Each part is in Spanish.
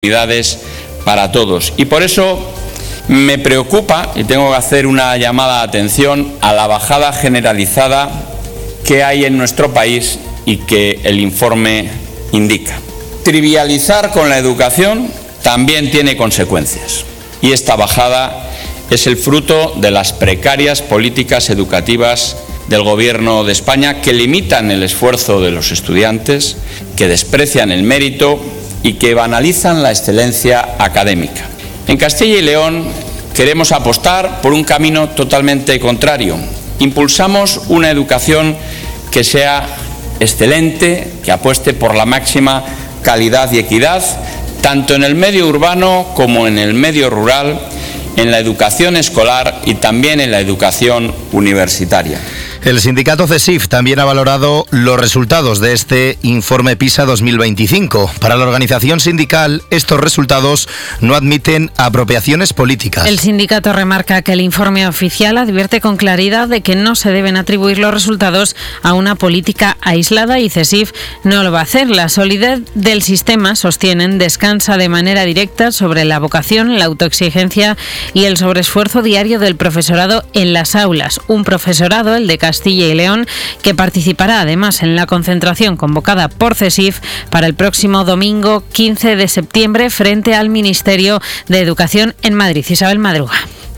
oportunidades para todos. Y por eso me preocupa, y tengo que hacer una llamada de atención a la bajada generalizada que hay en nuestro país y que el informe indica. Trivializar con la educación también tiene consecuencias, y esta bajada es el fruto de las precarias políticas educativas del Gobierno de España, que limitan el esfuerzo de los estudiantes, que desprecian el mérito y que banalizan la excelencia académica. En Castilla y León queremos apostar por un camino totalmente contrario. Impulsamos una educación que sea excelente, que apueste por la máxima calidad y equidad, tanto en el medio urbano como en el medio rural, en la educación escolar y también en la educación universitaria. El sindicato CESIF también ha valorado los resultados de este informe PISA 2025. Para la organización sindical, estos resultados no admiten apropiaciones políticas. El sindicato remarca que el informe oficial advierte con claridad de que no se deben atribuir los resultados a una política aislada y CESIF no lo va a hacer. La solidez del sistema, sostienen, descansa de manera directa sobre la vocación, la autoexigencia y el sobreesfuerzo diario del profesorado en las aulas. Un profesorado, el de Castilla y León, que participará además en la concentración convocada por CESIF para el próximo domingo 15 de septiembre frente al Ministerio de Educación en Madrid. Isabel Madruga.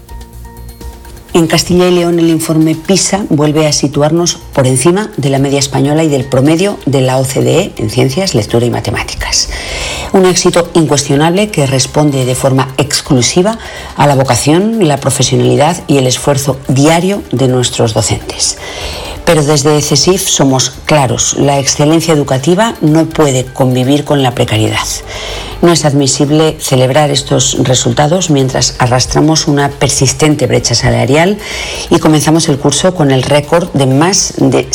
En Castilla y León, el informe PISA vuelve a situarnos por encima de la media española y del promedio de la OCDE en ciencias, lectura y matemáticas. Un éxito incuestionable que responde de forma exclusiva a la vocación, la profesionalidad y el esfuerzo diario de nuestros docentes. Pero desde CESIF somos claros, la excelencia educativa no puede convivir con la precariedad. No es admisible celebrar estos resultados mientras arrastramos una persistente brecha salarial y comenzamos el curso con el récord de más de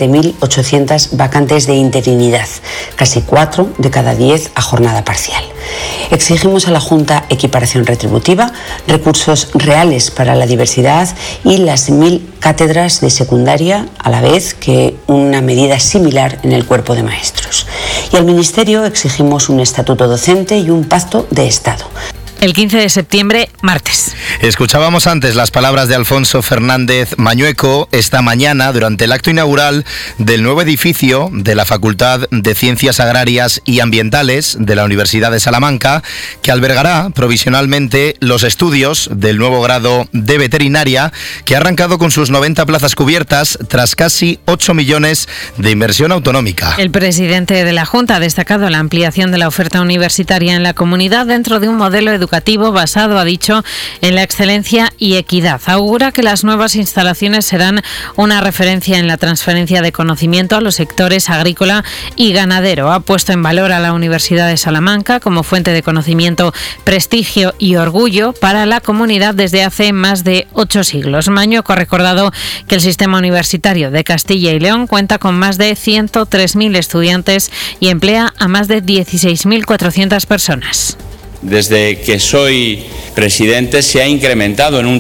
7.800 vacantes de interinidad, casi 4 de cada 10 a jornada parcial. Exigimos a la Junta equiparación retributiva, recursos reales para la diversidad y las 1.000 cátedras de secundaria, a la vez que una medida similar en el cuerpo de maestros. Y al Ministerio exigimos un estatuto docente y un pacto de Estado. El 15 de septiembre, martes. Escuchábamos antes las palabras de Alfonso Fernández Mañueco esta mañana durante el acto inaugural del nuevo edificio de la Facultad de Ciencias Agrarias y Ambientales de la Universidad de Salamanca, que albergará provisionalmente los estudios del nuevo grado de veterinaria, que ha arrancado con sus 90 plazas cubiertas tras casi 8 millones de inversión autonómica. El presidente de la Junta ha destacado la ampliación de la oferta universitaria en la comunidad dentro de un modelo educativo basado, ha dicho, en la excelencia y equidad. Augura que las nuevas instalaciones serán una referencia en la transferencia de conocimiento a los sectores agrícola y ganadero. Ha puesto en valor a la Universidad de Salamanca como fuente de conocimiento, prestigio y orgullo para la comunidad desde hace más de 8 siglos. Mañueco ha recordado que el sistema universitario de Castilla y León cuenta con más de 103.000 estudiantes y emplea a más de 16.400 personas. Desde que soy presidente se ha incrementado en un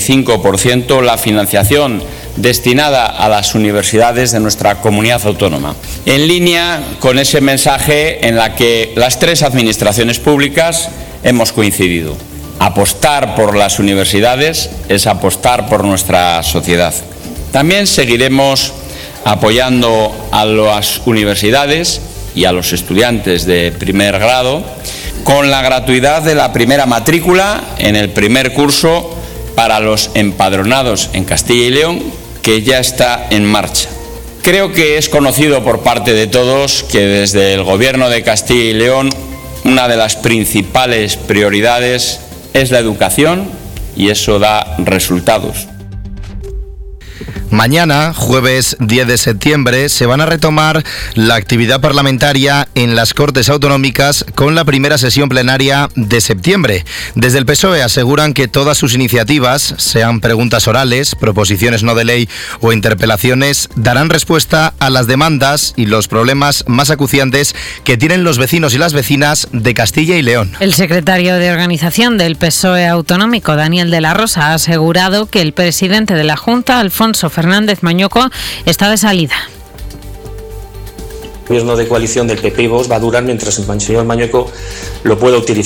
35% la financiación destinada a las universidades de nuestra comunidad autónoma, en línea con ese mensaje en la que las 3 administraciones públicas hemos coincidido. Apostar por las universidades es apostar por nuestra sociedad. También seguiremos apoyando a las universidades y a los estudiantes de primer grado con la gratuidad de la primera matrícula en el primer curso para los empadronados en Castilla y León, que ya está en marcha. Creo que es conocido por parte de todos que desde el Gobierno de Castilla y León una de las principales prioridades es la educación y eso da resultados. Mañana, jueves 10 de septiembre, se van a retomar la actividad parlamentaria en las Cortes Autonómicas con la primera sesión plenaria de septiembre. Desde el PSOE aseguran que todas sus iniciativas, sean preguntas orales, proposiciones no de ley o interpelaciones, darán respuesta a las demandas y los problemas más acuciantes que tienen los vecinos y las vecinas de Castilla y León. El secretario de organización del PSOE autonómico, Daniel de la Rosa, ha asegurado que el presidente de la Junta, Alfonso Fernández Mañueco, está de salida. gobierno de coalición del PP y Vox va a durar mientras el señor Mañueco lo pueda utilizar.